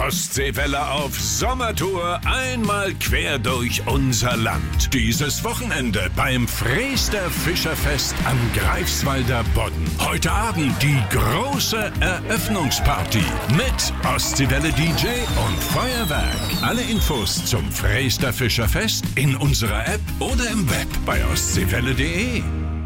Ostseewelle auf Sommertour einmal quer durch unser Land. Dieses Wochenende beim Freester Fischerfest am Greifswalder Bodden. Heute Abend die große Eröffnungsparty mit Ostseewelle DJ und Feuerwerk. Alle Infos zum Freester Fischerfest in unserer App oder im Web bei ostseewelle.de.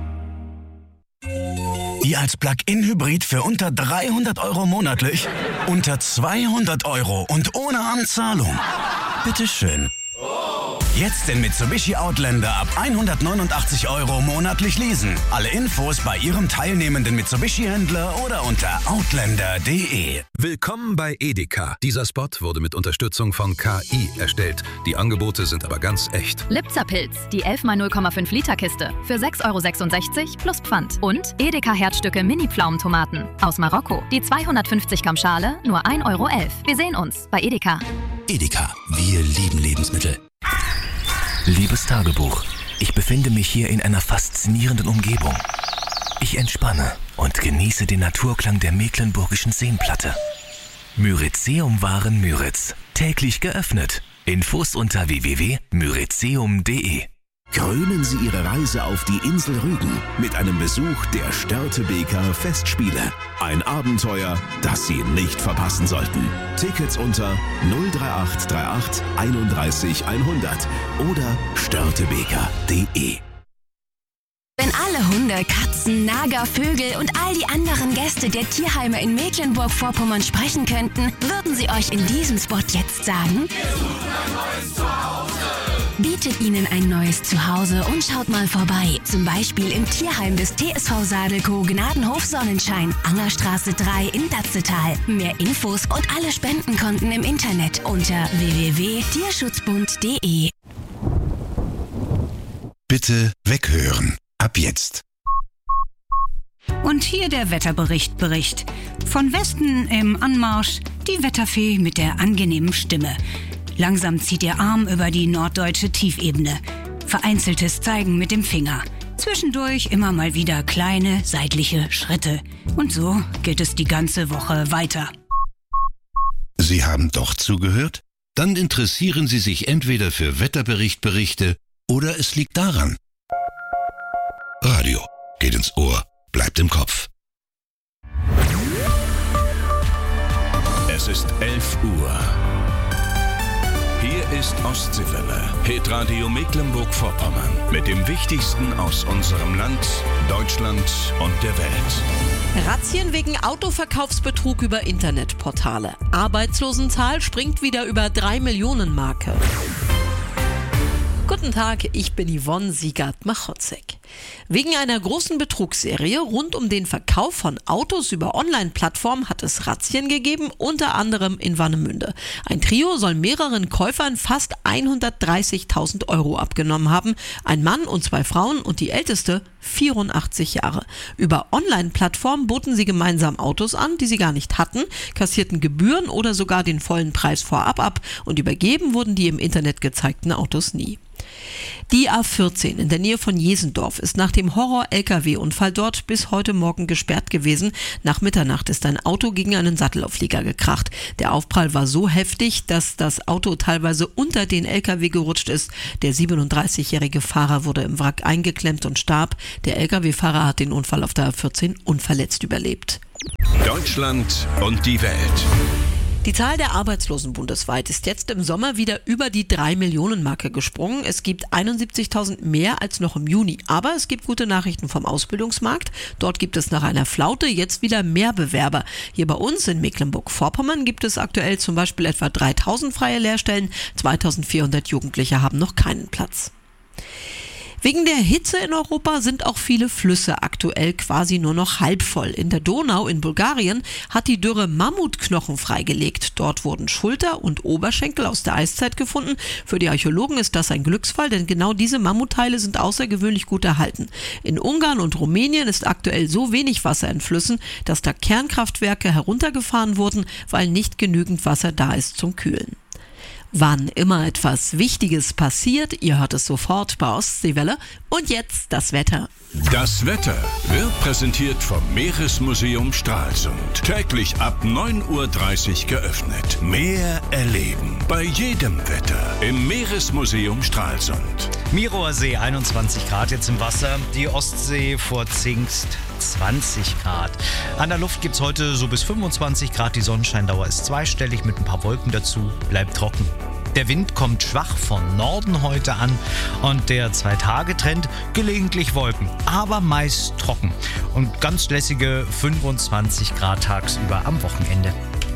Die als Plug-in-Hybrid für unter 300 € monatlich, unter 200 € und ohne Anzahlung. Bitteschön. Jetzt den Mitsubishi Outlander ab 189 € monatlich leasen. Alle Infos bei Ihrem teilnehmenden Mitsubishi-Händler oder unter outlander.de. Willkommen bei Edeka. Dieser Spot wurde mit Unterstützung von KI erstellt. Die Angebote sind aber ganz echt. Lipzer Pilz, die 11x0,5 Liter Kiste für 6,66 € plus Pfand. Und Edeka Herzstücke Mini-Pflaumentomaten aus Marokko. Die 250 Gramm Schale nur 1,11 €. Wir sehen uns bei Edeka. Edeka, wir lieben Lebensmittel. Liebes Tagebuch, ich befinde mich hier in einer faszinierenden Umgebung. Ich entspanne und genieße den Naturklang der Mecklenburgischen Seenplatte. Myrizeum Waren täglich geöffnet. Infos unter www.myrizeum.de. Krönen Sie Ihre Reise auf die Insel Rügen mit einem Besuch der Störtebeker Festspiele. Ein Abenteuer, das Sie nicht verpassen sollten. Tickets unter 03838 31 100 oder störtebeker.de. Wenn alle Hunde, Katzen, Nager, Vögel und all die anderen Gäste der Tierheime in Mecklenburg-Vorpommern sprechen könnten, würden sie euch in diesem Spot jetzt sagen: Wir suchen ein neues Zuhause. Bietet ihnen ein neues Zuhause und schaut mal vorbei. Zum Beispiel im Tierheim des TSV Sadelko Gnadenhof Sonnenschein, Angerstraße 3 in Datzetal. Mehr Infos und alle Spendenkonten im Internet unter www.tierschutzbund.de. Bitte weghören. Ab jetzt. Und hier der Wetterbericht. Von Westen im Anmarsch die Wetterfee mit der angenehmen Stimme. Langsam zieht ihr Arm über die norddeutsche Tiefebene. Vereinzeltes Zeigen mit dem Finger. Zwischendurch immer mal wieder kleine seitliche Schritte. Und so geht es die ganze Woche weiter. Sie haben doch zugehört? Dann interessieren Sie sich entweder für Wetterberichte oder es liegt daran. Radio geht ins Ohr, bleibt im Kopf. Es ist 11 Uhr. Hier ist Ostseewelle, Hitradio Mecklenburg-Vorpommern mit dem Wichtigsten aus unserem Land, Deutschland und der Welt. Razzien wegen Autoverkaufsbetrug über Internetportale. Arbeitslosenzahl springt wieder über 3-Millionen-Marke. Guten Tag, ich bin Yvonne Siegert-Machotzek. Wegen einer großen Betrugsserie rund um den Verkauf von Autos über Online-Plattformen hat es Razzien gegeben, unter anderem in Warnemünde. Ein Trio soll mehreren Käufern fast 130.000 € abgenommen haben. Ein Mann und 2 Frauen und die älteste 84 Jahre. Über Online-Plattformen boten sie gemeinsam Autos an, die sie gar nicht hatten, kassierten Gebühren oder sogar den vollen Preis vorab ab und übergeben wurden die im Internet gezeigten Autos nie. Die A14 in der Nähe von Jesendorf ist nach dem Horror-LKW-Unfall dort bis heute Morgen gesperrt gewesen. Nach Mitternacht ist ein Auto gegen einen Sattelauflieger gekracht. Der Aufprall war so heftig, dass das Auto teilweise unter den LKW gerutscht ist. Der 37-jährige Fahrer wurde im Wrack eingeklemmt und starb. Der LKW-Fahrer hat den Unfall auf der A14 unverletzt überlebt. Deutschland und die Welt. Die Zahl der Arbeitslosen bundesweit ist jetzt im Sommer wieder über die 3-Millionen-Marke gesprungen. Es gibt 71.000 mehr als noch im Juni. Aber es gibt gute Nachrichten vom Ausbildungsmarkt. Dort gibt es nach einer Flaute jetzt wieder mehr Bewerber. Hier bei uns in Mecklenburg-Vorpommern gibt es aktuell zum Beispiel etwa 3.000 freie Lehrstellen. 2.400 Jugendliche haben noch keinen Platz. Wegen der Hitze in Europa sind auch viele Flüsse aktuell quasi nur noch halb voll. In der Donau in Bulgarien hat die Dürre Mammutknochen freigelegt. Dort wurden Schulter und Oberschenkel aus der Eiszeit gefunden. Für die Archäologen ist das ein Glücksfall, denn genau diese Mammutteile sind außergewöhnlich gut erhalten. In Ungarn und Rumänien ist aktuell so wenig Wasser in Flüssen, dass da Kernkraftwerke heruntergefahren wurden, weil nicht genügend Wasser da ist zum Kühlen. Wann immer etwas Wichtiges passiert, ihr hört es sofort bei Ostseewelle. Und jetzt das Wetter. Das Wetter wird präsentiert vom Meeresmuseum Stralsund. Täglich ab 9:30 Uhr geöffnet. Meer erleben. Bei jedem Wetter im Meeresmuseum Stralsund. Mirower See 21 Grad jetzt im Wasser. Die Ostsee vor Zingst 20 Grad. An der Luft gibt es heute so bis 25 Grad. Die Sonnenscheindauer ist zweistellig mit ein paar Wolken dazu. Bleibt trocken. Der Wind kommt schwach von Norden heute an und der 2-Tage-Trend gelegentlich Wolken, aber meist trocken und ganz lässige 25 Grad tagsüber am Wochenende.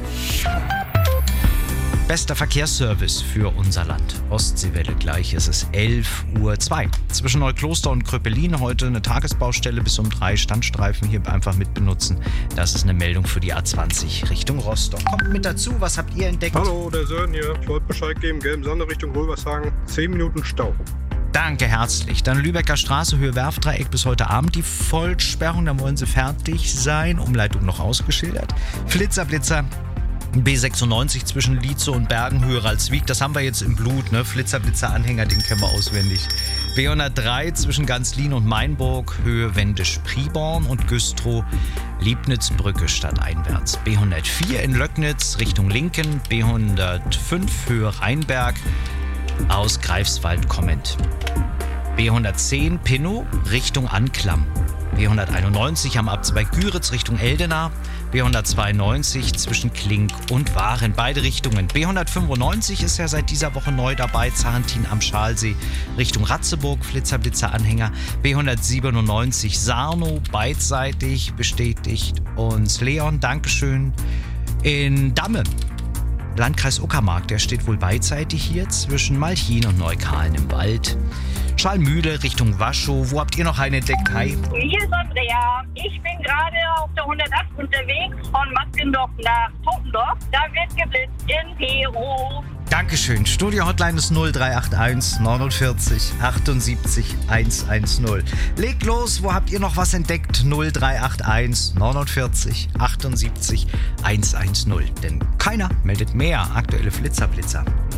Bester Verkehrsservice für unser Land. Ostseewelle gleich, es ist 11:02 Uhr. Zwischen Neukloster und Kröpelin heute eine Tagesbaustelle bis um 3. Standstreifen hier einfach mit benutzen. Das ist eine Meldung für die A20 Richtung Rostock. Kommt mit dazu, was habt ihr entdeckt? Hallo, der Sören hier. Ich wollte Bescheid geben, gelben Sande Richtung Röbershagen. 10 Minuten Stau. Danke herzlich. Dann Lübecker Straße, Höhe Werftdreieck bis heute Abend die Vollsperrung. Dann wollen sie fertig sein. Umleitung noch ausgeschildert. Flitzer. B96 zwischen Lietze und Bergenhöhe Ralswiek, das haben wir jetzt im Blut, ne? Flitzer-Anhänger, den kennen wir auswendig. B103 zwischen Ganzlin und Mainburg, Höhe Wendisch-Priborn und Güstrow, Liebnitzbrücke stadteinwärts. B104 in Löcknitz Richtung Linken, B105 Höhe Rheinberg aus Greifswald kommend. B110 Pinnow Richtung Anklam. B191 am Abzweig Güritz Richtung Eldena, B192 zwischen Klink und Waren, beide Richtungen. B195 ist ja seit dieser Woche neu dabei, Zarentin am Schalsee Richtung Ratzeburg, Flitzer-Anhänger. B197 Sarnow, beidseitig bestätigt uns Leon, Dankeschön. In Damme, Landkreis Uckermark, der steht wohl beidseitig hier zwischen Malchin und Neukalen im Wald. Schallmühle Richtung Waschow. Wo habt ihr noch einen entdeckt? Hi. Hier ist Andrea. Ich bin gerade auf der 108 unterwegs von Matzendorf nach Topendorf. Da wird geblitzt in Peru. Dankeschön. Studio-Hotline ist 0381 49 78 110. Legt los, wo habt ihr noch was entdeckt? 0381 49 78 110. Denn keiner meldet mehr aktuelle Flitzer.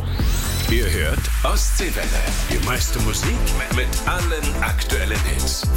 Ihr hört Ostseewelle. Die meiste Musik mit allen aktuellen Hits.